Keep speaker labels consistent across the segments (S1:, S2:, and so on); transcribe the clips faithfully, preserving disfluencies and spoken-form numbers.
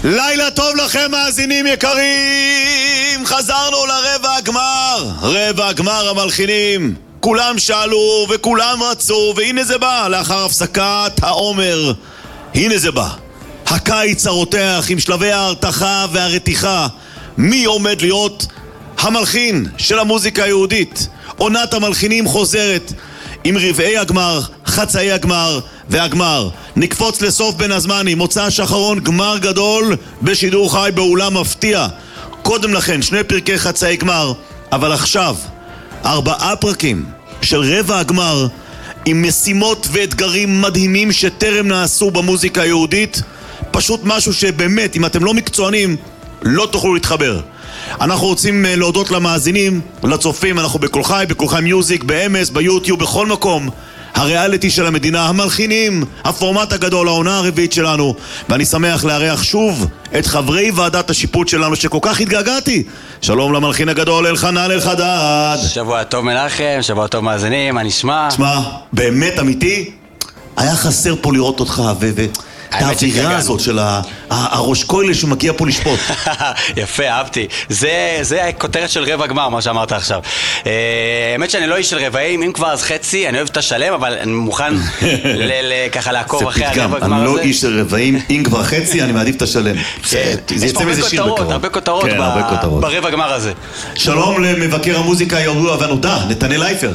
S1: לילה טוב לכם מאזינים יקרים, חזרנו לרבע הגמר, רבע הגמר המלחינים. כולם שאלו וכולם רצו, והנה זה בא לאחר הפסקת העומר. הנה זה בא, הקיץ הרותח עם שלבי ההרתחה והרתיחה. מי עומד להיות המלחין של המוזיקה היהודית? עונת המלחינים חוזרת עם רבעי הגמר, חצאי הגמר והגמר. נקפוץ לסוף בין הזמנים, מוצא שחרון גמר גדול בשידור חי באולם מפתיע. קודם לכן שני פרקי חצאי גמר, אבל עכשיו ארבעה פרקים של רבע הגמר עם משימות ואתגרים מדהימים שטרם נעשו במוזיקה היהודית. פשוט משהו שבאמת אם אתם לא מקצוענים לא תוכלו להתחבר. אנחנו רוצים להודות למאזינים, לצופים. אנחנו בכל חי, בכל חי מיוזיק, ב-אמס, ביוטיוב, בכל מקום. הריאליטי של המדינה, המלחינים, הפורמט הגדול, העונה הרביעית שלנו. ואני שמח לארח שוב את חברי ועדת השיפוט שלנו שכל כך התגעגעתי. שלום למלחין הגדול אלחנן אלחדד.
S2: שבוע טוב מנחם, שבוע טוב מאזינים, מה נשמע?
S1: תשמע, באמת אמיתי, היה חסר פה לראות אותך ו... ו... את האווירה הזאת של הראש כולל שמגיע פה לשפוט.
S2: יפה, אהבתי. זה הכותרת של רבע גמר, מה שאמרת עכשיו. האמת שאני לא איש של רבעים, אם כבר אז חצי, אני אוהב את השלם, אבל אני מוכן ככה לעקוב אחרי הרבע גמר הזה.
S1: אני לא איש של רבעים, אם כבר חצי, אני מעדיף את השלם.
S2: יש פה הרבה כותרות, הרבה כותרות ברבע גמר הזה.
S1: שלום למבקר המוזיקה הידוע והנודע, נתנאל אייפר.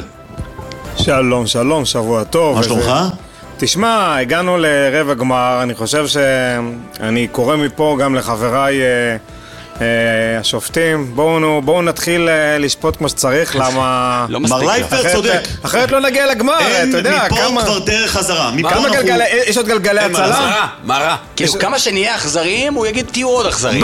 S3: שלום, שלום, שבוע טוב.
S1: מה שלומך?
S3: תשמע, הגענו לרבע גמר, אני חושב שאני קורא מפה גם לחבריי אה, אה, השופטים, בואו בואו נתחיל אה, לשפוט כמו שצריך, למה...
S2: לא מספיק.
S1: מר לייפר צודק.
S3: אחרת לא נגיע לגמר, אתה יודע,
S1: מפה
S3: כמה...
S1: כבר דרך חזרה.
S3: כמה גלגלי, יש עוד גלגלי הצלה?
S2: מה רע? כאילו כמה שנהיה אכזריים, הוא יגיד תהיו עוד אכזריים.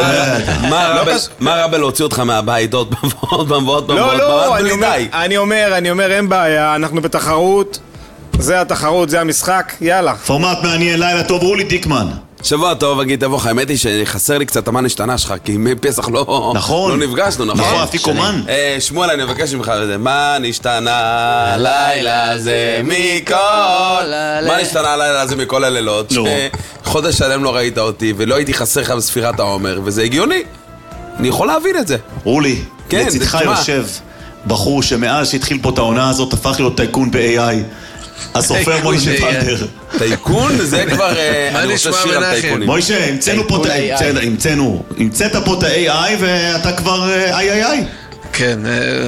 S4: מה רע בלהוציא אותך מהבית עוד פעם ועוד פעם?
S3: לא, לא, אני אומר, אני אומר, אין בעיה, אנחנו בתחרות. זה התחרות, זה המשחק, יאללה.
S1: פורמט מעניין, לילה טוב, רולי דיקמן.
S4: שבוע טוב, אגיד תבוך, האמת היא שחסר לי קצת המן השתנה שלך, כי מפסח לא נפגשנו, נכון?
S1: נכון, אפיקומן.
S4: שמואל, אני מבקש ממך, מה נשתנה לילה זה מכל... מה נשתנה לילה זה מכל הלילות? חודש שלם לא ראית אותי, ולא הייתי חסר לך בספירת העומר, וזה הגיוני. אני יכול להבין את זה.
S1: רולי, לצדך יושב בחור שמאז שהתחיל פה את העונה הזאת, הפך להיות טייקון ב-איי איי. הסופר מוישה פנדר.
S4: טייקון? זה כבר... אני רוצה שיר על טייקונים.
S1: מוישה, המצאנו פה... המצאנו. המצאת פה את ה-איי איי ואתה כבר איי איי איי.
S5: כן,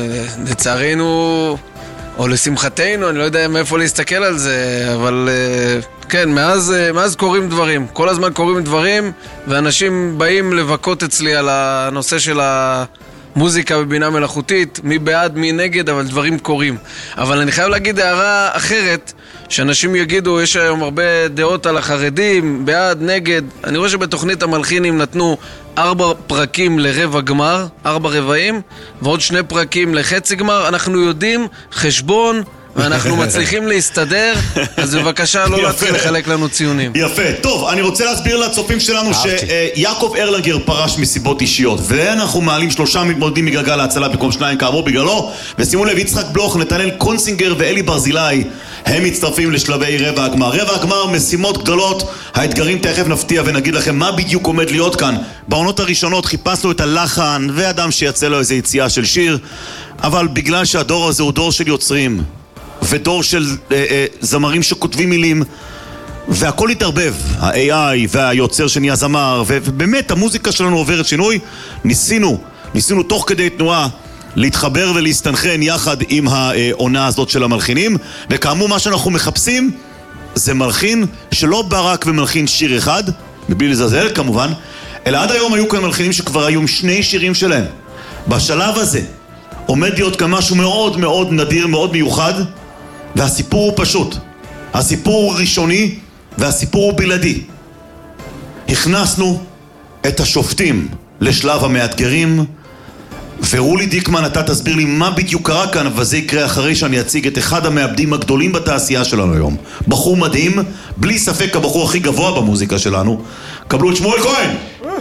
S5: לצערנו, או לשמחתנו, אני לא יודע מאיפה להסתכל על זה, אבל כן, מאז קורים דברים. כל הזמן קורים דברים, ואנשים באים לבקות אצלי על הנושא של ה... מוזיקה בבינה מלאכותית, מי בעד, מי נגד, אבל דברים קורים. אבל אני חייב להגיד הערה אחרת, שאנשים יגידו, יש היום הרבה דעות על החרדים, בעד, נגד. אני רואה שבתוכנית המלחינים נתנו ארבע פרקים לרבע גמר, ארבע רבעים, ועוד שני פרקים לחצי גמר. אנחנו יודעים חשבון, ואנחנו מצליחים להסתדר, אז בבקשה לא להתחיל לחלק לנו ציונים.
S1: יפה. טוב, אני רוצה להסביר לצופים שלנו שיעקב ארלנגר פרש מסיבות אישיות, ואנחנו מעלים שלושה מתמודדים מגלגל להצלה במקום שניים כאמור בגללו, ושימו לב, יצחק בלוך, נתנאל קונסינגר ואלי ברזילי הם מצטרפים לשלבי רבע הגמר. רבע הגמר, משימות גדולות, האתגרים תכף נפתיע ונגיד לכם מה בדיוק עומד להיות כאן. בעונות הראשונות חיפשנו את הלחן ואדם שיצא לו איזו יציאה של שיר, אבל בגלל שהדור הזה הוא דור של יוצרים ודור של אה, אה, זמרים שכותבים מילים, והכל התערבב, ה-איי איי והיוצר שנהיה זמר, ובאמת המוזיקה שלנו עוברת שינוי. ניסינו, ניסינו תוך כדי תנועה להתחבר ולהסתנכרן יחד עם העונה הזאת של המלחינים, וכאמור מה שאנחנו מחפשים זה מלחין שלא בא רק ומלחין שיר אחד, מבלי לזלזל כמובן, אלא עד היום היו כאן מלחינים שכבר היו שני שירים שלהם. בשלב הזה עומד להיות כאן משהו מאוד מאוד נדיר, מאוד מיוחד, והסיפור הוא פשוט. הסיפור הוא ראשוני והסיפור הוא בלעדי. הכנסנו את השופטים לשלב המאתגרים, ורולי דיקמן, אתה תסביר לי מה בדיוק קרה כאן, אבל זה יקרה אחרי שאני אציג את אחד המאבדים הגדולים בתעשייה שלנו היום. בחור מדהים, בלי ספק הבחור הכי גבוה במוזיקה שלנו. קבלו את שמואל כהן.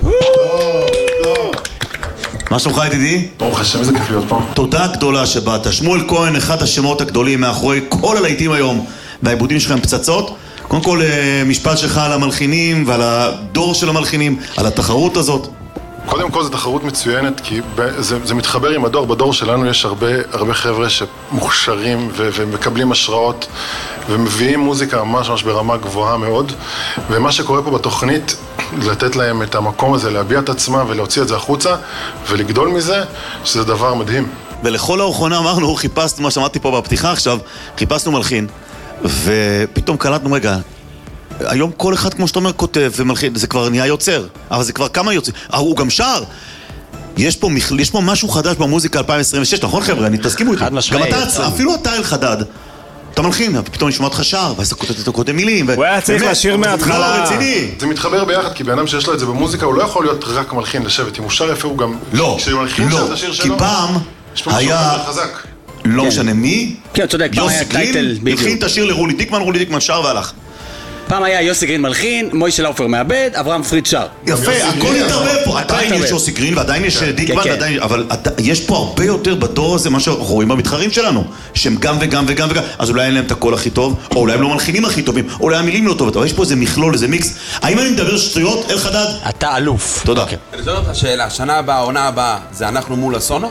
S1: מה שלומך ידידי?
S6: ברוך השם, איזה כיף להיות פה.
S1: תודה גדולה שבאת. שמואל כהן, אחד השמות הגדולים מאחורי כל הלהיטים היום, והעיבודים שלכם פצצות. קודם כל, משפט שלך על המלחינים ועל הדור של המלחינים, על התחרות הזאת.
S6: קודם כל זו תחרות מצוינת, כי זה, זה מתחבר עם הדור. בדור שלנו יש הרבה, הרבה חבר'ה שמוכשרים ו- ומקבלים השראות ומביאים מוזיקה ממש ממש ברמה גבוהה מאוד, ומה שקורה פה בתוכנית, לתת להם את המקום הזה, להביע את עצמם ולהוציא את זה החוצה ולגדול מזה, שזה דבר מדהים.
S1: ולכל האורחונה אמרנו, חיפשנו מה שאמרתי פה בפתיחה עכשיו, חיפשנו מלחין, ופתאום קלטנו רגע, היום כל אחד, כמו שאתה אומר, כותב ומלחין, זה כבר נהיה יוצר, אבל זה כבר כמה יוצר, הוא גם שר. יש פה, יש פה משהו חדש במוזיקה אלפיים עשרים ושש, נכון חבר'ה? אני תסכימו איתי. גם אתה, אפילו אתה אל חדד, אתה מלחין, ופתאום נשמע אותך שר, ואז אתה כותב מילים.
S3: הוא היה צריך לשיר מההתחלה.
S6: זה מתחבר ביחד, כי באדם שיש לו את זה במוזיקה, הוא לא יכול להיות רק מלחין לשבת. אם הוא שר יפה, הוא גם...
S1: לא, לא, כי פעם היה... לא משנה מי, יוסי גרין הכין את השיר לרולי דיקמן, רולי דיקמן שר והלך.
S2: פעם היה יוסי גרין מלחין, מוישה לאופר מעבד, אברהם פריד שר.
S1: יפה, הכל התערבב פה. עדיין יש יוסי גרין ועדיין יש דיקמן, אבל יש פה הרבה יותר בדור הזה מה שאנחנו רואים במתחרים שלנו, שהם גם וגם וגם וגם, אז אולי אין להם את הקול הכי טוב, או אולי הם לא מלחינים הכי טובים, או אולי המילים לא טובות, אבל יש פה איזה מכלול, איזה מיקס. האם אני מדבר שטויות, אל חדד?
S2: אתה אלוף.
S1: תודה.
S4: אני שואל אותך שאלה, שנה הבאה, העונה הבאה, זה אנחנו מול הסונו?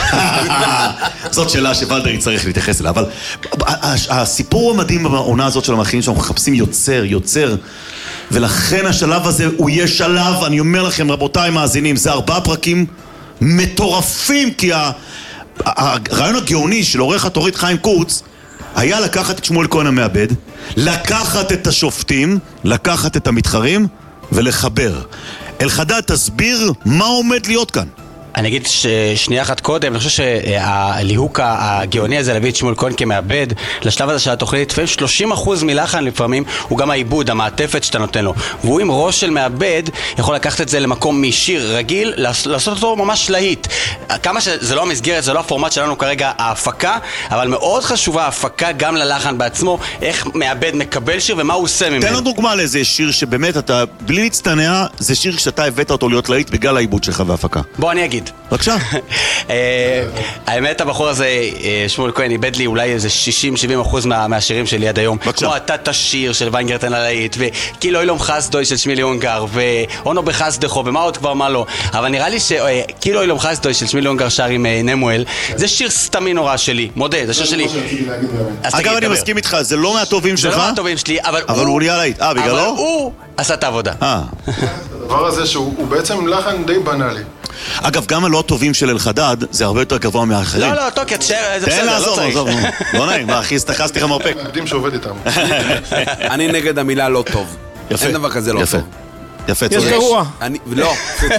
S1: זאת שאלה שוולדרי צריך להתייחס אליה, אבל הסיפור המדהים בעונה הזאת של המלחינים שאנחנו מחפשים יוצר, יוצר, ולכן השלב הזה הוא יהיה שלב, אני אומר לכם רבותיי מאזינים, זה ארבעה פרקים מטורפים, כי הרעיון הגאוני של עורך התורית חיים קורץ היה לקחת את שמואל כהן המעבד, לקחת את השופטים, לקחת את המתחרים ולחבר. אלחדד, תסביר מה עומד להיות כאן.
S2: אני אגיד ששנייה אחת קודם, אני חושב שהליהוק הגאוני הזה להביא את שמואל כהן כמעבד לשלב הזה של התוכנית, לפעמים שלושים אחוז מלחן לפעמים הוא גם העיבוד, המעטפת שאתה נותן לו, והוא עם ראש של מעבד יכול לקחת את זה למקום משיר רגיל, לעשות אותו ממש להיט. כמה שזה לא המסגרת, זה לא הפורמט שלנו כרגע ההפקה, אבל מאוד חשובה ההפקה גם ללחן בעצמו, איך מעבד מקבל שיר ומה הוא עושה ממנו.
S1: תן לו דוגמה לאיזה שיר שבאמת אתה בלי להצטנע, זה שיר שאתה הבאת אותו להיות להיט בגלל העיבוד שלך וההפקה.
S2: בוא אני אגיד.
S1: בבקשה.
S2: האמת, הבחור הזה, שמואל כהן, איבד לי אולי איזה שישים שבעים אחוז מהשירים שלי עד היום. כמו אתה תשיר של ויינגרטן הלהיט, וכאילו אילום חסדוי של שמילי אונגר, ואונו בחסדכו, ומה עוד כבר מה לא. אבל נראה לי שכאילו אילום חסדוי של שמילי אונגר שר עם נמואל, זה שיר סתמי נורא שלי, מודה, זה שיר שלי.
S1: אגב, אני מסכים איתך, זה לא מהטובים שלך,
S2: זה לא מהטובים שלי, אבל
S1: הוא נהיה להיט. אה, בגללו?
S2: אבל הוא עשה את העבודה.
S6: הדבר הזה שהוא בעצם לחן די בנאלי.
S1: אגב, גם הלא טובים של אלחדד זה הרבה יותר גבוה מהאחרים.
S2: לא, לא, טוקט, זה בסדר, לא צריך.
S1: לא נעים, מה, אחי, הסתחסתי לך מרפק.
S6: נקדים שעובד איתם.
S4: אני נגד המילה לא טוב.
S1: יפה.
S4: אין דבר כזה לא טוב.
S1: יפה,
S3: יש גרוע.
S4: לא.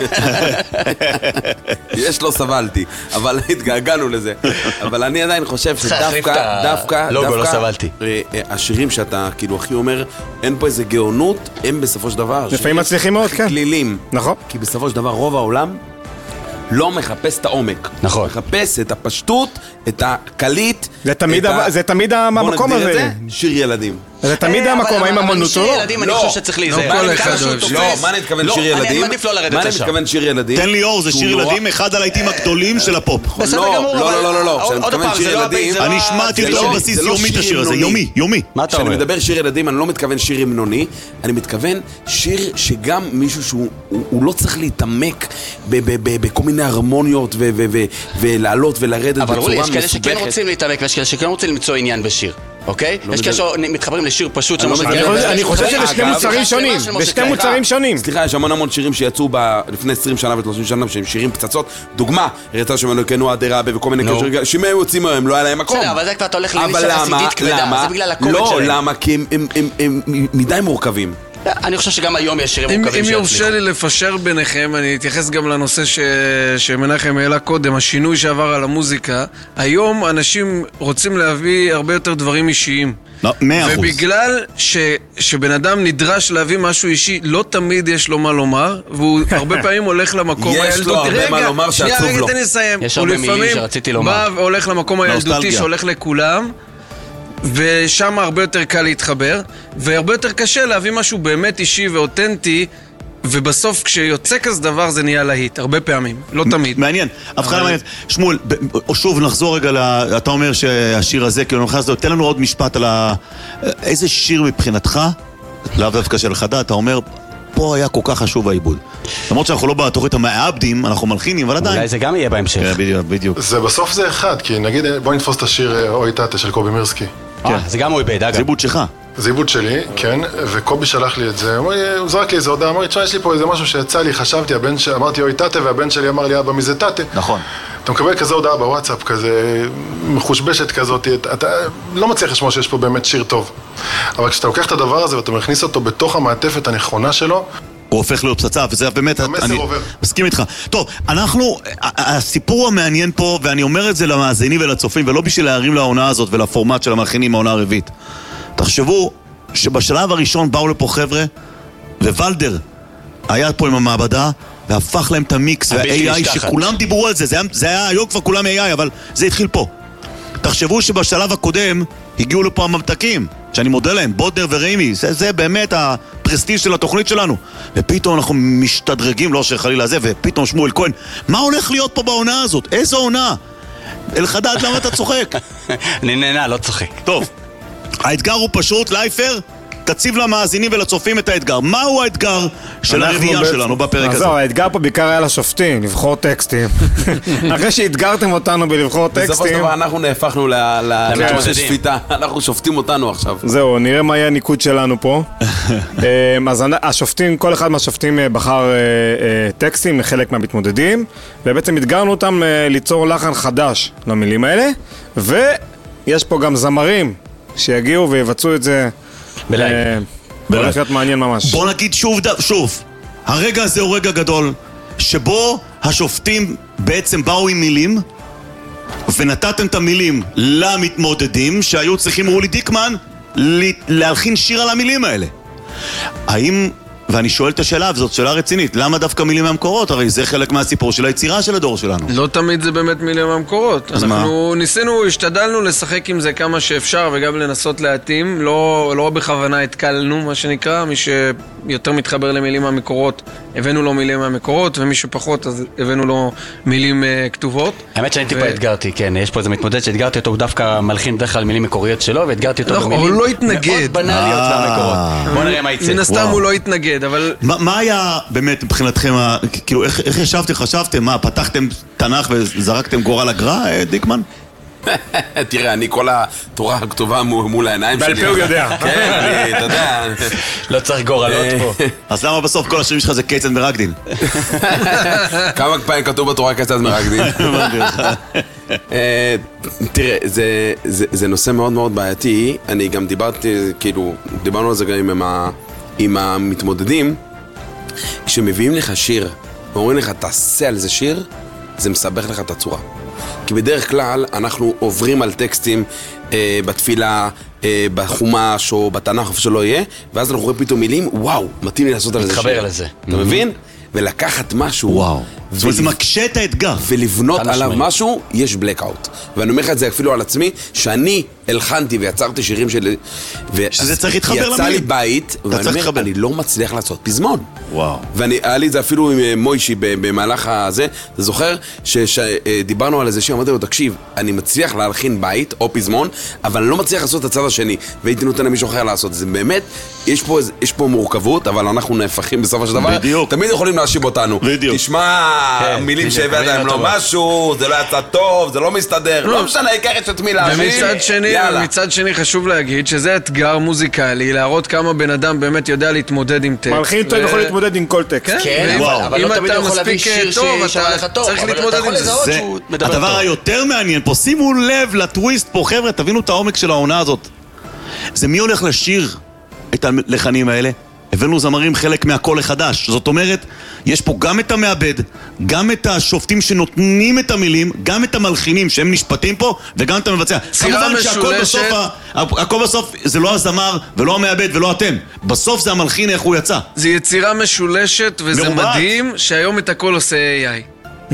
S4: יש לא סבלתי, אבל התגעגענו לזה. אבל אני עדיין חושב שדווקא, דווקא,
S2: לוגו לא סבלתי.
S4: השירים שאתה כאילו הכי אומר, אין פה איזה גאונות, הם בסופו של דבר
S3: לפעמים מצליחים מאוד, כן.
S4: כלילים.
S3: נכון.
S4: כי בסופו של דבר רוב העולם לא מחפש את העומק.
S2: נכון.
S4: מחפש את הפשטות, את הקליט.
S3: זה תמיד, ה... זה תמיד המקום הזה.
S4: בוא נגדיר את זה, שיר ילדים.
S3: זה תמיד המקום, האם המונות או לא?
S2: שיר ילדים, אני חושב שצריך להיזהר.
S4: לא, מה אני מתכוון שיר ילדים?
S2: אני מעדיף לא לרדת לשם.
S4: מה אני מתכוון שיר ילדים?
S1: תן לי אור, זה שיר ילדים, אחד הלהיטים הגדולים של הפופ.
S2: בסדר גמור,
S4: לא, לא, לא, לא, כשאני מתכוון שיר ילדים,
S1: אני שמעתי אותו על בסיס יומי את השיר הזה, יומי, יומי.
S2: מה אתה אומר?
S4: כשאני מדבר שיר ילדים, אני לא מתכוון שיר המנוני, אני מתכוון שיר שגם מישהו שהוא לא צריך להתעמק בכל מיני הרמוניות ולעלות ולרדת בצורה מסובכת.
S2: אבל יש כאלה שכן רוצים להתעמק ויש כאלה שכן רוצים למצוא עניין בשיר. אוקיי? יש כאלה שמתחברים לשיר פשוט של משה גרינברג.
S3: אני חושב שזה שני מוצרים שונים, בשני מוצרים שונים.
S4: סליחה, יש המון המון שירים שיצאו לפני עשרים שנה ו-שלושים שנה שהם שירים פצצות. דוגמה, רצה שמנו כנו הדרבה וכל מיני כאלה שירים יוצאים היום, לא היה להם מקום.
S2: בסדר, אבל זה כבר אתה הולך לנישה חסידית כבדה, זה בגלל הקובץ
S4: לא,
S2: שלהם.
S4: למה? כי הם מדי מורכבים.
S2: אני חושב שגם היום יש שירים מורכבים
S5: אם יורשה לי לפשר ביניכם, אני אתייחס גם לנושא ש... שמנחם העלה קודם, השינוי שעבר על המוזיקה. היום אנשים רוצים להביא הרבה יותר דברים אישיים.
S1: לא, מאה אחוז.
S5: ובגלל ש... שבן אדם נדרש להביא משהו אישי, לא תמיד יש לו מה לומר, והוא הרבה פעמים הולך למקום הילדותי.
S4: יש לו הרבה מה לומר שעצוב לו.
S5: שנייה, רגע, תן לי לסיים.
S2: יש הרבה מילים שרציתי לומר.
S5: בא והולך למקום הילדותי שהולך לכולם, ושם הרבה יותר קל להתחבר, והרבה יותר קשה להביא משהו באמת אישי ואותנטי ובסוף כשיוצא כזה דבר זה נהיה להיט, הרבה פעמים, לא תמיד.
S1: מעניין, הבחנה מעניינת. שמואל, שוב נחזור רגע, אתה אומר שהשיר הזה, כאילו נכנס, תן לנו עוד משפט על איזה שיר מבחינתך, לאו דווקא של חדה, אתה אומר, פה היה כל כך חשוב העיבוד. למרות שאנחנו לא בתוכנית המעבדים, אנחנו מלחינים, אבל עדיין.
S2: אולי זה גם יהיה בהמשך.
S1: בדיוק, בדיוק.
S6: זה בסוף זה אחד, כי נגיד, בוא נתפוס את השיר אוי טאטה של קובי מירסקי.
S2: זה גם הוא איבד, אגב.
S1: זה עיבוד שלך.
S6: זה עיבוד שלי, כן, וקובי שלח לי את זה, הוא זרק לי איזה הודעה, אמר לי, תשמע, יש לי פה איזה משהו שיצא לי, חשבתי, הבן ש... אמרתי אוי טאטה, והבן שלי אמר לי, אבא, מי זה טאטה?
S1: נכון.
S6: אתה מקבל כזה הודעה בוואטסאפ, כזה מחושבשת כזאת, אתה לא מצליח לשמוע שיש פה באמת שיר טוב. אבל כשאתה לוקח את הדבר הזה ואתה מכניס אותו בתוך המעטפת הנכונה שלו,
S1: הוא הופך להיות פצצה, וזה באמת, אני מסכים איתך. טוב, אנחנו, הסיפור המעניין פה, ואני אומר את זה למאזינים ולצופים, ולא בשביל להרים לעונה הזאת ולפורמט של המלחינים העונה הרביעית. תחשבו שבשלב הראשון באו לפה חבר'ה, ווולדר היה פה עם המעבדה, והפך להם את המיקס, וה-איי איי שכולם דיברו על זה, זה היה, זה היה היום כבר כולם איי איי, אבל זה התחיל פה. תחשבו שבשלב הקודם הגיעו לפה הממתקים, שאני מודה להם, בודר וריימי, זה, זה באמת הפרסטיז' של התוכנית שלנו. ופתאום אנחנו משתדרגים, לא שחלילה זה, ופתאום שמואל כהן, מה הולך להיות פה בעונה הזאת? איזו עונה? אלחדד, למה אתה צוחק?
S2: אני נהנה, לא צוחק.
S1: טוב, האתגר הוא פשוט, לייפר, תציב למאזינים ולצופים את האתגר. מהו האתגר של הרביעייה שלנו בפרק הזה?
S3: אז זהו, האתגר פה בעיקר היה לשופטים, לבחור טקסטים. אחרי שהתגרתם אותנו בלבחור טקסטים...
S4: בסופו של דבר אנחנו נהפכנו לשפיטה, אנחנו שופטים אותנו עכשיו.
S3: זהו, נראה מה יהיה הניקוד שלנו פה. אז השופטים, כל אחד מהשופטים בחר טקסטים לחלק מהמתמודדים, ובעצם התגרנו אותם ליצור לחן חדש למילים האלה, ויש פה גם זמרים שיגיעו ויבצעו את זה בלייב. הולך להיות מעניין ממש.
S1: בוא נגיד שוב, שוב, הרגע הזה הוא רגע גדול, שבו השופטים בעצם באו עם מילים, ונתתם את המילים למתמודדים, שהיו צריכים רולי דיקמן להלחין שיר על המילים האלה. האם, ואני שואל את השאלה, וזאת שאלה רצינית, למה דווקא מילים מהמקורות? הרי זה חלק מהסיפור של היצירה של הדור שלנו.
S5: לא תמיד זה באמת מילים מהמקורות. אנחנו
S1: מה?
S5: ניסינו, השתדלנו לשחק עם זה כמה שאפשר, וגם לנסות להתאים. לא, לא בכוונה התקלנו, מה שנקרא. מי שיותר מתחבר למילים מהמקורות, הבאנו לו מילים מהמקורות, ומי שפחות, אז הבאנו לו מילים uh, כתובות.
S2: האמת שאני טיפה אתגרתי, כן. יש פה איזה מתמודד שהתגרתי אותו, הוא דווקא מלחין בדרך כלל מילים מקוריות שלו, והתגרתי אותו במילים
S5: לא מאוד
S2: בנאליות והמקורות. בוא נראה מה יצא.
S5: מן הסתם הוא לא התנגד, אבל...
S1: מה היה באמת מבחינתכם, כאילו, איך ישבתם, חשבתם, מה, פתחתם תנ"ך וזרקתם גורל הגר"א, דיקמן?
S4: תראה, אני כל התורה הכתובה מול העיניים שלי.
S3: בעל פה הוא יודע.
S4: כן, אני, אתה יודע.
S2: לא צריך גורלות פה.
S1: אז למה בסוף כל השירים שלך זה כיצד מרקדין?
S4: כמה פעמים כתוב בתורה כיצד מרקדין? תראה, זה נושא מאוד מאוד בעייתי. אני גם דיברתי, כאילו, דיברנו על זה גם עם המתמודדים. כשמביאים לך שיר ואומרים לך תעשה על זה שיר, זה מסבך לך את הצורה. כי בדרך כלל אנחנו עוברים על טקסטים אה, בתפילה, אה, בחומש או בתנ"ך איפה שלא יהיה, ואז אנחנו רואים פתאום מילים, וואו, מתאים לי לעשות על זה שיר.
S2: מתחבר לזה.
S4: אתה מבין? ולקחת משהו,
S1: וואו, זאת אומרת, זה מקשה את האתגר.
S4: ולבנות עליו משהו, יש בלקאוט. ואני אומר לך את זה אפילו על עצמי, שאני הלחנתי ויצרתי שירים שלי,
S1: שזה צריך להתחבר למילים.
S4: יצא לי בית, ואני אומר, אני לא מצליח לעשות פזמון.
S1: וואו.
S4: והיה לי את זה אפילו עם מוישי במהלך הזה, אתה זוכר שדיברנו על איזה שיר, אמרתי לו, תקשיב, אני מצליח להלחין בית או פזמון, אבל אני לא מצליח לעשות את הצד השני, והייתי נותן למישהו אחר לעשות. זה באמת, יש פה, יש פה מורכבות, אבל אנחנו נהפכים בסופו של דבר.
S1: בדיוק.
S4: תמיד יכולים להשיב אותנו.
S1: בדיוק.
S4: תשמע, מילים שהבאת להם לא משהו, זה לא יצא טוב, זה לא מסתדר, לא משנה, העיקר יש את מי להשיב.
S5: ומצד שני, מצד שני חשוב להגיד שזה אתגר מוזיקלי, להראות כמה בן אדם באמת יודע להתמודד עם טקסט.
S3: מלחין טוב יכול להתמודד עם כל טקסט.
S2: כן, אבל לא תמיד יכול להביא שיר שישמע לך טוב, אבל אתה יכול לזהות שהוא מדבר טוב.
S1: הדבר היותר מעניין פה, שימו לב לטוויסט פה, חבר'ה, תבינו את העומק של העונה הזאת. זה מי הולך לשיר את הלחנים האלה? הבאנו זמרים חלק מהקול החדש. זאת אומרת, יש פה גם את המעבד, גם את השופטים שנותנים את המילים, גם את המלחינים שהם נשפטים פה, וגם את המבצע. כמובן שהכל בסוף, הכל בסוף זה לא הזמר ולא המעבד ולא אתם. בסוף זה המלחין איך הוא יצא.
S5: זה יצירה משולשת וזה מדהים שהיום את הכל עושה איי איי.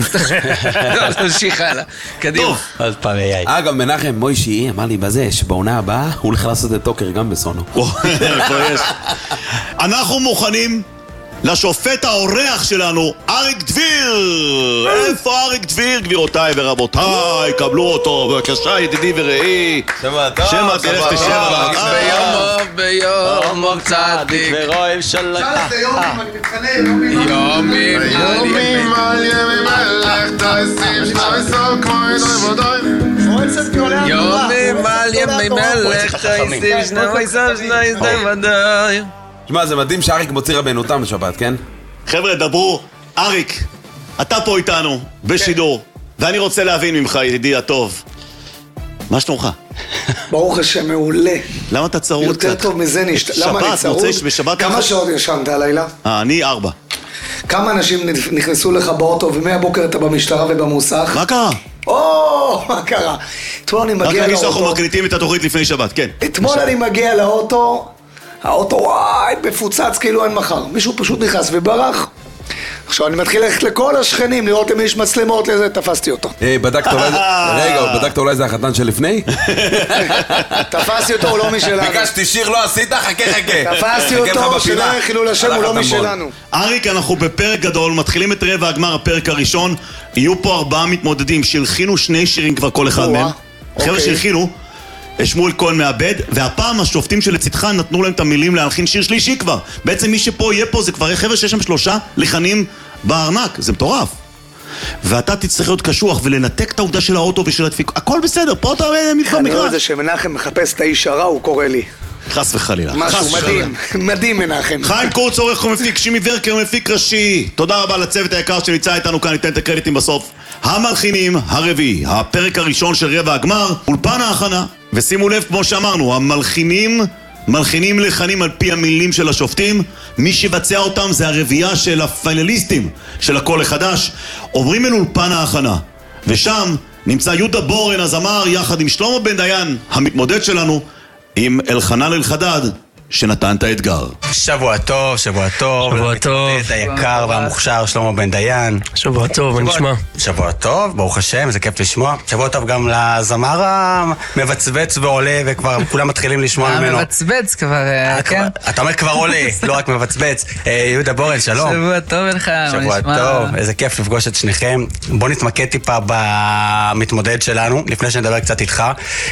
S5: תמשיך הלאה, קדימה.
S2: עוד פעם איי איי.
S4: אגב, מנחם מוישי אמר לי בזה שבעונה הבאה הוא הולך לעשות את טוקר גם בסונו.
S1: אנחנו מוכנים לשופט האורח שלנו, אריק דביר! איפה אריק דביר, גבירותיי ורבותיי? קבלו אותו, בבקשה, ידידי ורעי.
S4: שמה טוב,
S1: שמה תלך תשב.
S5: ביומו ביומו צדיק
S2: ורואים של...
S7: שאלת יומים, אני מתחנן,
S5: יומים
S6: יומים על ימי מלך תעשים שניים סוף כמו עיניים ודיים.
S5: יומים על ימי מלך תעשים שניים סוף שניים ודיים.
S4: שמע, זה מדהים שאריק מוציא רבנותם לשבת, כן?
S1: חבר'ה, דברו. אריק, אתה פה איתנו, בשידור, ואני רוצה להבין ממך, ידידי הטוב. מה שלומך?
S7: ברוך השם, מעולה.
S1: למה אתה צרוד קצת?
S7: יותר טוב מזה נשת... למה אני
S1: שבת,
S7: צרוד?
S1: מוצא בשבת...
S7: כמה שעות ישנת הלילה?
S1: אה, אני ארבע.
S7: כמה אנשים נכנסו לך באוטו ומהבוקר אתה במשטרה ובמוסך?
S1: מה קרה?
S7: או, מה קרה? אתמול אני
S1: רק
S7: מגיע
S1: נגיד שאנחנו
S7: לאוטו.
S1: מקליטים את התוכנית לפני שבת, כן.
S7: אתמול אני מגיע לאוטו, האוטו וואי, מפוצץ כאילו אין מחר. מישהו פשוט נכנס וברח. עכשיו אני מתחיל ללכת לכל השכנים, לראות אם יש מצלמות לזה, תפסתי אותו.
S4: היי, בדקת אולי... רגע, בדקת אולי זה החתן שלפני?
S7: תפסתי אותו, הוא לא משלנו.
S4: ביקשתי שיר, לא עשית? חכה, חכה.
S7: תפסתי אותו, שלא יהיה חילול השם, הוא לא משלנו.
S1: אריק, אנחנו בפרק גדול, מתחילים את רבע הגמר, הפרק הראשון. יהיו פה ארבעה מתמודדים שהלחינו שני שירים כבר כל אחד מהם. חבר'ה שהלחינו, שמואל כהן מעבד, והפעם השופטים שלצדך נתנו להם את המילים להלחין שיר שלישי כבר. בעצם מי שפה יהיה פה זה כבר חבר'ה שיש שם שלושה לחנים בארנק, זה מטורף. ואתה תצטרך להיות קשוח ולנתק את העובדה של האוטו ושל הדפיק, הכל בסדר, פה אתה מתחם
S7: אני רואה
S1: מגרש.
S7: את זה שמנחם מחפש את האיש הרע, הוא קורא לי.
S1: חס וחלילה.
S7: משהו
S1: חס
S7: מדהים, מדהים מנחם.
S1: חיים קורץ עורך ומפיק, שימי ורקר מפיק ראשי. תודה רבה לצוות היקר שנמצא איתנו כאן, ניתן את הקרדיטים בסוף. המלחינים הרביעי, הפרק הראשון של רבע הגמר, אולפן ההכנה. ושימו לב, כמו שאמרנו, המלחינים מלחינים לחנים על פי המילים של השופטים. מי שבצע אותם זה הרביעייה של הפיינליסטים של הקול החדש. עוברים אל אולפן ההכנה, ושם נמצא יהודה בורן הזמר יחד עם שלמה בן דיין המתמודד שלנו, עם אלחנן אלחדד שנתן את האתגר.
S2: שבוע טוב, שבוע טוב.
S5: שבוע טוב.
S2: את היקר והמוכשר שלמה בן דיין.
S5: שבוע טוב, מה נשמע?
S2: שבוע טוב, ברוך השם, זה כיף לשמוע. שבוע טוב גם לזמר המבצבץ ועולה, וכבר כולם מתחילים לשמוע ממנו.
S8: מבצבץ כבר, כן.
S2: אתה אומר כבר עולה, לא רק מבצבץ. יהודה בורן, שלום.
S8: שבוע טוב לך,
S2: שבוע טוב, איזה כיף לפגוש את שניכם. בוא נתמקד טיפה במתמודד שלנו, לפני שנדבר קצת איתך.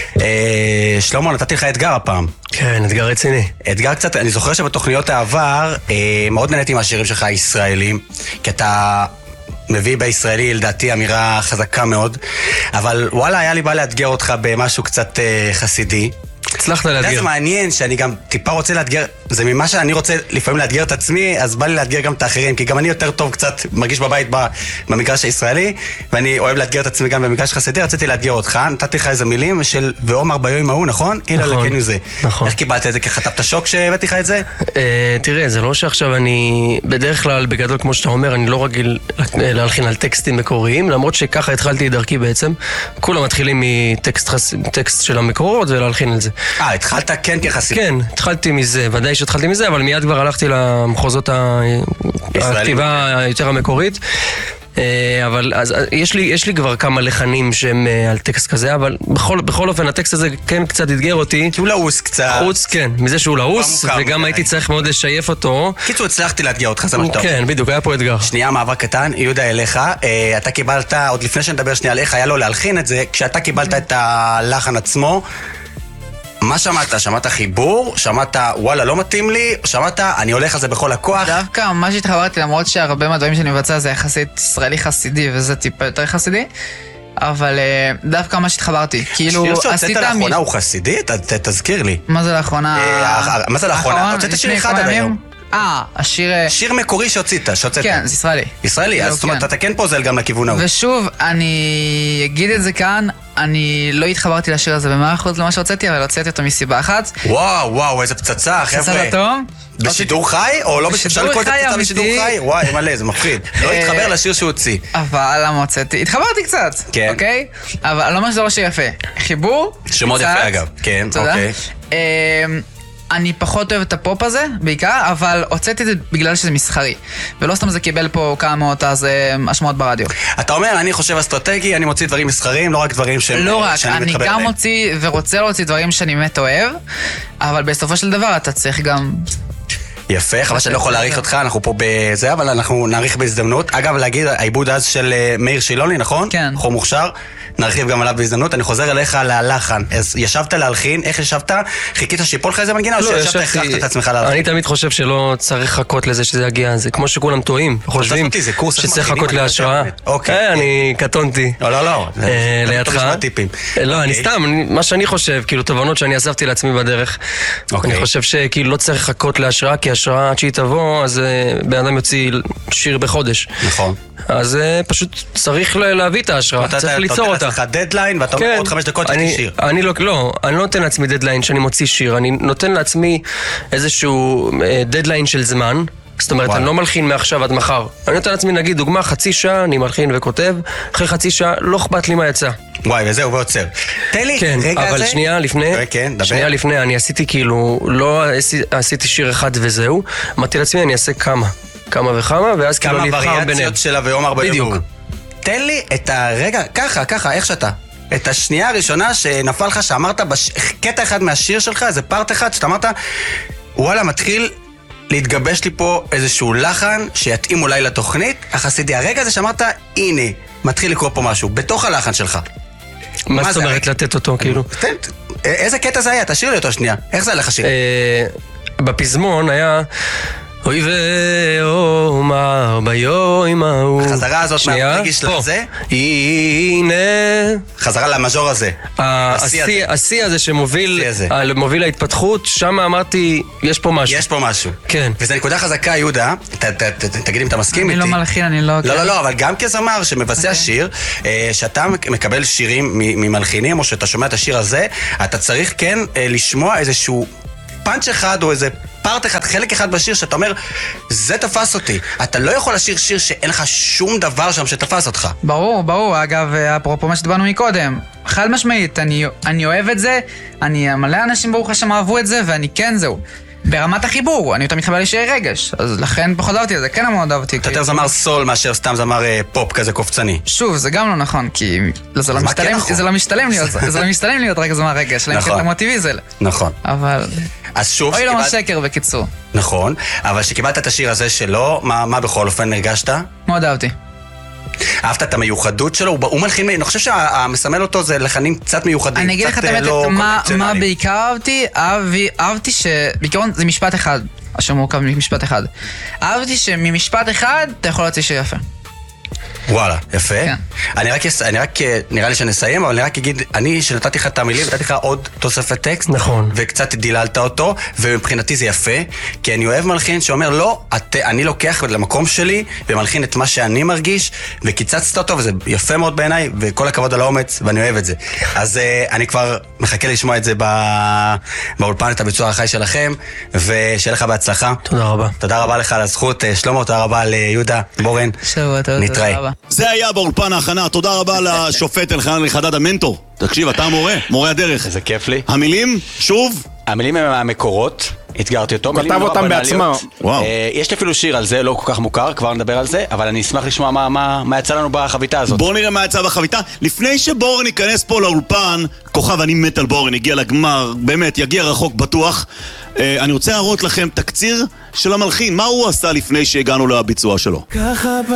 S2: שלמה, נתתי לך אתגר הפעם.
S5: כן, אתגר רציני.
S2: אתגר קצת, אני זוכר שבתוכניות העבר מאוד נהניתי מהשירים שלך הישראלים, כי אתה מביא בישראלי לדעתי אמירה חזקה מאוד, אבל וואלה, היה לי בא לאתגר אותך במשהו קצת חסידי.
S5: הצלחת לאתגר.
S2: זה מעניין שאני גם טיפה רוצה לאתגר, זה ממה שאני רוצה לפעמים לאתגר את עצמי, אז בא לי לאתגר גם את האחרים, כי גם אני יותר טוב קצת מרגיש בבית במגרש הישראלי, ואני אוהב לאתגר את עצמי גם במגרש חסידי. רציתי לאתגר אותך, נתתי לך איזה מילים של ואומר ביום ההוא, נכון? הנה לכנו זה.
S5: נכון.
S2: איך קיבלת את זה? כחטפת שוק שהבאתי לך את זה?
S5: תראה, זה לא שעכשיו אני, בדרך כלל בגדול כמו שאתה אומר, אני לא רגיל להלחין על טקסטים מקוריים, למרות שככה התחלתי את דרכי בעצם. כולם מתחילים מטקסט של המקורות ולהלחין על זה.
S2: אה, התחלת כן כחסיד.
S5: כן, התחלתי מזה, ודאי שהתחלתי מזה, אבל מיד כבר הלכתי למחוזות הכתיבה היותר המקורית. אבל אז יש לי, יש לי כבר כמה לחנים שהם על טקסט כזה, אבל בכל, בכל אופן הטקסט הזה כן קצת התגר אותי.
S2: כי הוא לעוס קצת.
S5: חוץ, כן, מזה שהוא לעוס, וגם הייתי צריך מאוד לשייף אותו.
S2: קיצור, הצלחתי לאתגר אותך, זה מה שאתה.
S5: כן, בדיוק, היה פה אתגר.
S2: שנייה, מעבר קטן, יהודה אליך, אתה קיבלת, עוד לפני שנדבר שנייה על איך היה לו להלחין את זה, כשאתה קיבלת את הלחן עצמו, מה שמעת? שמעת חיבור? שמעת וואלה לא מתאים לי? שמעת אני הולך על זה בכל הכוח?
S8: דווקא מה שהתחברתי, למרות שהרבה מהדברים שאני מבצע זה יחסית ישראלי חסידי וזה טיפה יותר חסידי, אבל דווקא מה שהתחברתי, כאילו
S2: השיר שהוצאת לאחרונה הוא חסידי? תזכיר לי.
S8: מה זה לאחרונה?
S2: מה זה לאחרונה? הוצאת שיר אחד עד היום.
S8: אה, השיר...
S2: שיר מקורי שהוצאת, שהוצאת.
S8: כן, זה ישראלי.
S2: ישראלי, אז זאת אומרת, אתה כן פוזל גם לכיוון ההוא.
S8: ושוב, אני אגיד את זה כאן, אני לא התחברתי לשיר הזה במאה אחוז למה שהוצאתי, אבל הוצאתי אותו מסיבה אחת.
S2: וואו, וואו, איזה פצצה, חבר'ה.
S8: פצצה לטום.
S2: בשידור חי? או לא אפשר לקרוא את הפצצה בשידור חי? וואי, מלא, זה מפחיד. לא התחבר לשיר שהוא הוציא.
S8: אבל למה הוצאתי? התחברתי קצת, אוקיי? אבל לא מה שזה לא שיר יפה. חיבור.
S2: שמאוד יפה אגב, כן, אוקיי.
S8: אני פחות אוהב את הפופ הזה, בעיקר, אבל הוצאתי את זה בגלל שזה מסחרי. ולא סתם זה קיבל פה כמה מאות אז השמעות ברדיו.
S2: אתה אומר, אני חושב אסטרטגי, אני מוציא דברים מסחריים, לא רק דברים שאני מתחבר
S8: אליהם. לא רק, אני גם מוציא ורוצה להוציא דברים שאני באמת אוהב, אבל בסופו של דבר אתה צריך גם...
S2: יפה, חבל שאני לא יכול להעריך אותך, אנחנו פה בזה, אבל אנחנו נעריך בהזדמנות. אגב, להגיד, העיבוד אז של מאיר שילוני, נכון?
S8: כן.
S2: חום מוכשר, נרחיב גם עליו בהזדמנות. אני חוזר אליך ללחן. אז ישבת להלחין, איך ישבת? חיכית שיפול לך איזה מנגינה, או שישבת, הכרחת את עצמך להלחין?
S9: אני תמיד חושב שלא צריך לחכות לזה שזה יגיע, זה כמו שכולם טועים, חושבים שצריך לחכות להשראה.
S2: אוקיי.
S9: אני קטונתי.
S2: לא, לא, לא.
S9: לידך. לא, אני סתם, מה שאני חושב, כאילו תובנות שאני אספתי לעצמי בדרך. אני חושב שכאילו לא צריך לחכות להשראה, כי השראה עד שהיא תבוא, אז בן אדם יוציא שיר בחודש.
S2: נכון.
S9: אז פשוט צריך להביא את ההשראה, צריך ליצור אותה.
S2: אתה נותן לעצמך דדליין, ואתה אומר עוד חמש דקות שתהיה שיר.
S9: אני לא, לא, אני לא נותן לעצמי דדליין שאני מוציא שיר, אני נותן לעצמי איזשהו דדליין של זמן. זאת אומרת, אני לא מלחין מעכשיו עד מחר. אני נותן לעצמי, נגיד, דוגמה, חצי שעה, אני מלחין וכותב, אחרי חצי שעה, לא אכפת לי מה יצא.
S2: וואי, וזהו, ועוצר. תן לי,
S9: כן,
S2: רגע הזה.
S9: אבל שנייה לפני,
S2: כן, דבר.
S9: שנייה לפני, אני עשיתי כאילו, לא עשיתי שיר אחד וזהו, אמרתי לעצמי, אני אעשה כמה, כמה וכמה, ואז כאילו אני אבחר ביניהם.
S2: כמה וריאציות שלה ויום ארבעים.
S9: בדיוק.
S2: תן לי את הרגע, ככה, ככה, איך שאתה. את השנייה הראשונה שנפל לך, שאמרת בקטע אחד מהשיר שלך, איזה פארט אחד, שאתה אמרת, וואלה, מתחיל להתגבש לי פה איזשהו לחן שיתאים אולי לתוכנית, אך עשיתי הרגע הזה שאמרת, הנה, מתחיל לקרוא פה משהו, בתוך הלחן שלך.
S9: מה זאת אומרת לתת אותו, כאילו?
S2: איזה קטע זה היה? תשאיר לי אותו שנייה. איך זה הלך השיר?
S9: בפזמון היה... אוי ואומר ביום ההוא.
S2: החזרה הזאת מהרגיש לזה?
S9: הנה.
S2: חזרה למז'ור הזה.
S9: השיא הזה שמוביל להתפתחות, שם אמרתי, יש פה משהו.
S2: יש פה משהו.
S9: כן.
S2: וזו נקודה חזקה, יהודה, תגיד אם אתה מסכים איתי.
S8: אני לא מלחין, אני לא...
S2: לא, לא, לא, אבל גם כזמר שמבצע שיר, שאתה מקבל שירים ממלחינים, או שאתה שומע את השיר הזה, אתה צריך כן לשמוע איזשהו פאנץ' אחד או איזה פארט אחד, חלק אחד בשיר שאתה אומר, זה תפס אותי. אתה לא יכול לשיר שיר שאין לך שום דבר שם שתפס אותך.
S8: ברור, ברור. אגב, אפרופו מה שדיברנו מקודם, חד משמעית, אני, אני אוהב את זה, אני, מלא אנשים ברוך השם אהבו את זה, ואני כן זהו. ברמת החיבור, אני יותר מתחבר לשירי רגש, אז לכן פחות אהבתי את זה, כן מאוד אהבתי.
S2: אתה יותר זמר סול מאשר סתם זמר פופ כזה קופצני.
S8: שוב, זה גם לא נכון, כי זה לא משתלם, זה לא משתלם להיות, זה לא משתלם להיות רק זמר רגש, אלא אם כן אתה מוטיביזל.
S2: נכון.
S8: אבל...
S2: אז שוב...
S8: אוי לא שקר בקיצור.
S2: נכון, אבל שקיבלת את השיר הזה שלו, מה בכל אופן הרגשת?
S8: מאוד אהבתי.
S2: אהבת את המיוחדות שלו? הוא מלחין, אני חושב שהמסמל אותו זה לחנים קצת מיוחדים.
S8: אני אגיד לך את האמת, מה בעיקר אהבתי, אהבתי שבעיקרון זה משפט אחד, אשר מורכב ממשפט אחד. אהבתי שממשפט אחד אתה יכול להוציא שיר יפה.
S2: וואלה, יפה. אני רק, אני רק, נראה לי שנסיים, אבל אני רק אגיד, אני שנתתי לך את המילים, נתתי לך עוד תוספת טקסט.
S9: נכון.
S2: וקצת דיללת אותו, ומבחינתי זה יפה, כי אני אוהב מלחין שאומר, לא, את, אני לוקח למקום שלי, ומלחין את מה שאני מרגיש, וקיצצת אותו, וזה יפה מאוד בעיניי, וכל הכבוד על האומץ, ואני אוהב את זה. אז uh, אני כבר מחכה לשמוע את זה בא... באולפן, את הביצוע החי שלכם, ושיהיה לך בהצלחה.
S9: תודה רבה.
S2: תודה רבה לך על הזכות, שלמה, תודה רבה ליהודה, בורן.
S8: שבוע, תודה,
S2: נתראה.
S8: תודה רבה.
S1: זה היה באולפן ההכנה, תודה רבה לשופט אלחנן אלחדד המנטור. תקשיב, אתה המורה, מורה הדרך.
S2: איזה כיף לי.
S1: המילים, שוב?
S2: המילים הם מהמקורות, אתגרתי אותו.
S3: כתב אותם בעצמה.
S1: וואו.
S2: יש לי אפילו שיר על זה, לא כל כך מוכר, כבר נדבר על זה, אבל אני אשמח לשמוע מה, מה, מה יצא לנו בחביתה הזאת.
S1: בואו נראה מה יצא בחביתה. לפני שבורן ייכנס פה לאולפן, כוכב אני מת על בורן, הגיע לגמר, באמת, יגיע רחוק בטוח. אני רוצה להראות לכם תקציר של המלחין, מה הוא עשה לפני שהגענו לביצוע שלו. ככה